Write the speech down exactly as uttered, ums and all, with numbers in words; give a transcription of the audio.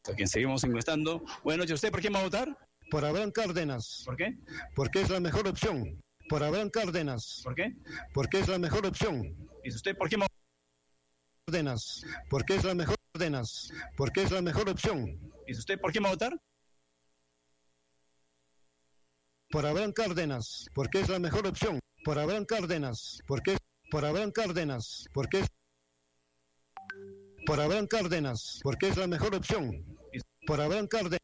A quien seguimos encuestando. Buenas noches, ¿usted por quién va a votar? Por Abraham Cárdenas. ¿Por qué? Porque es la mejor opción. Por Abraham Cárdenas. ¿Por qué? Porque es la mejor opción. ¿Y usted por quién va a votar? Cárdenas. Porque es la mejor Cárdenas. Porque es la mejor opción. ¿Y usted por quién va a votar? Por Abraham Cárdenas. Porque es la mejor opción. Por Abraham Cárdenas. Porque es por Abraham Cárdenas. Porque es por Abraham Cárdenas. Porque es la mejor opción. Por Abraham Cárdenas.